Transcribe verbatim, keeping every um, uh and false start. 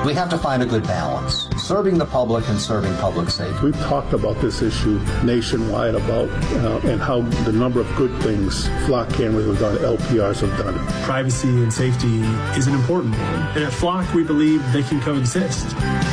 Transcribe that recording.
We have to find a good balance, serving the public and serving public safety. We've talked about this issue nationwide about uh, and how the number of good things flock cameras have done, L P Rs have done. Privacy and safety is an important one. And at Flock, we believe they can coexist.